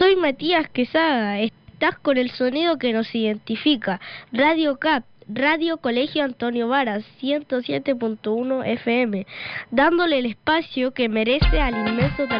Soy Matías Quesada, estás con el sonido que nos identifica. Radio CAP, Radio Colegio Antonio Varas, 107.1 FM, dándole el espacio que merece al inmenso talento